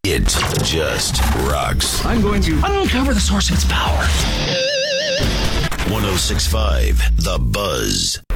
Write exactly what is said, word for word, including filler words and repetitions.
It just rocks. I'm going to uncover the source of its power. one oh six point five The Buzz.